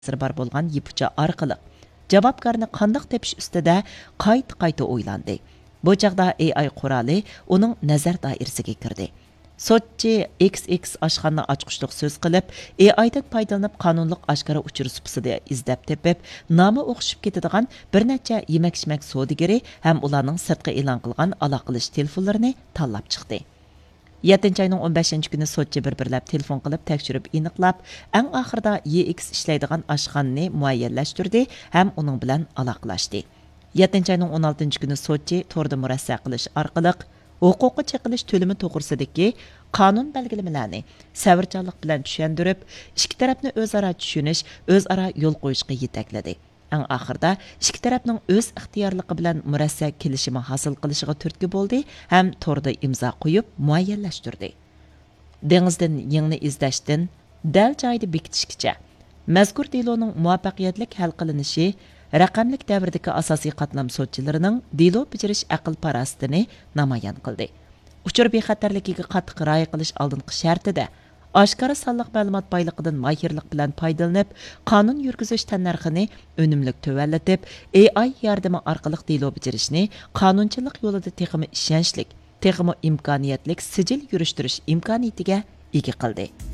ta'siri bor bo'lgan yipucha orqali javobgarni qandoq tepish ustida qayta o'ylandi. Bu chaqda AI quroli uning nazar doirasiga kirdi. Sotchi XX oshxona ochqushliq so'z qilib, AIdan foydalanib qonunliq oshkora uchur supsida izlab tepib, nomi o'xshib ketadigan bir necha yemak-ichmak savdogari ham ularning sirtqi e'lon qilgan aloqalish telefonlarini tanlab chiqdi. 7 ayning 15-kuni sotchi bir-birlab telefon qilib tekshirib aniqlab, eng oxirida EX ishlaydigan oshxonani muayyanlashtirdi ham uning bilan aloqalashdi. 7 ayning 16-kuni sotchi torda murassa qilish orqali huquqi cheqilish to'limi to'g'risidagi qonun belgilamalarini savrchanlik bilan tushuntirib, ikki tarafni o'zaro tushunish, o'zaro yo'l qo'yishga yetakladi. Eng oxirida ikki tarafning o'z ixtiyorligi bilan murassa kelishimi hosil qilishiga turtki bo'ldi ham torda imzo qo'yib muayyanlashtirdi. Dengizdan yengni izlashdan dal joyda bekitishgacha mazkur deloning muvaffaqiyatli hal qilinishi raqamlik davrdagi asosiy qatlam sotchilarining delo bijirish aql parastini namoyon qildi. Uchur bexatarligiga qattiq rioya qilish oldingi shartida oshkora sonliq ma'lumot boyligidan mahirlik bilan foydalanib, qonun yurgizish tannarxini unumli tuvallatib, AI yordami orqali delo bijirishni qonunchilik yo'lida texmi ishonchlik, texmi imkoniyatlik sijil yurishtirish imkoniyatiga ega qildi.